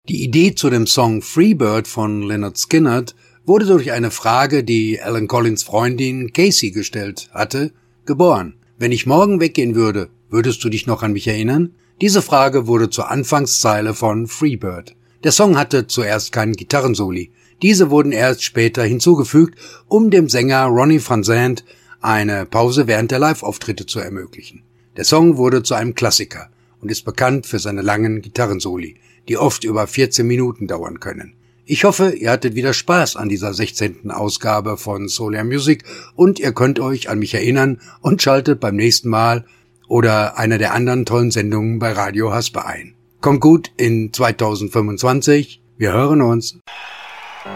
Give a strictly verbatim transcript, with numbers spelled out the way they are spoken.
Die Idee zu dem Song Freebird von Lynyrd Skynyrd wurde durch eine Frage, die Alan Collins Freundin Casey gestellt hatte, geboren. Wenn ich morgen weggehen würde, würdest du dich noch an mich erinnern? Diese Frage wurde zur Anfangszeile von Freebird. Der Song hatte zuerst keinen Gitarrensoli. Diese wurden erst später hinzugefügt, um dem Sänger Ronnie Van Zant eine Pause während der Live-Auftritte zu ermöglichen. Der Song wurde zu einem Klassiker und ist bekannt für seine langen Gitarrensoli, die oft über vierzehn Minuten dauern können. Ich hoffe, ihr hattet wieder Spaß an dieser sechzehnten Ausgabe von Soul Air Music und ihr könnt euch an mich erinnern und schaltet beim nächsten Mal oder einer der anderen tollen Sendungen bei Radio Haspe ein. Kommt gut in zweitausendfünfundzwanzig. Wir hören uns.